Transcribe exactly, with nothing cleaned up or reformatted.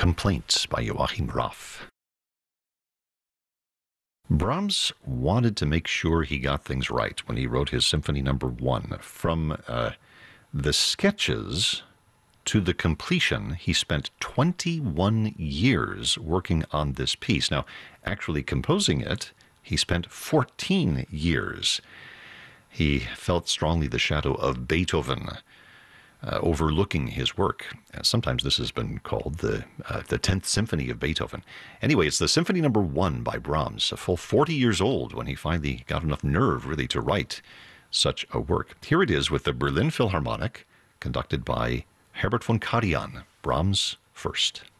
Complaints by Joachim Raff. Brahms wanted to make sure he got things right when he wrote his Symphony Number One. From uh, the sketches to the completion, he spent twenty-one years working on this piece. Now, actually composing it, he spent fourteen years. He felt strongly the shadow of Beethoven Uh, overlooking his work. Uh, sometimes this has been called the uh, the tenth Symphony of Beethoven. Anyway, it's the Symphony Number One by Brahms, a full forty years old when he finally got enough nerve really to write such a work. Here it is with the Berlin Philharmonic, conducted by Herbert von Karajan, Brahms first.